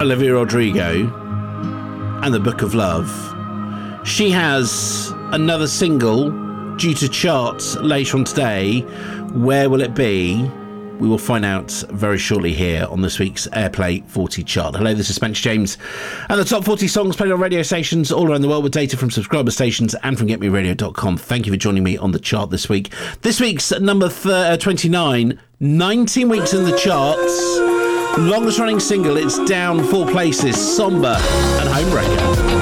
Olivia Rodrigo and the Book of Love. She has another single due to charts later on today. Where will it be? We will find out very shortly here on this week's Airplay 40 chart. Hello, this is Spencer James, and the top 40 songs played on radio stations all around the world with data from subscriber stations and from getmeradio.com. Thank you for joining me on the chart this week. This week's number 29, 19 weeks in the charts. Longest running single, it's down 4 places, Somber and Homebreaker.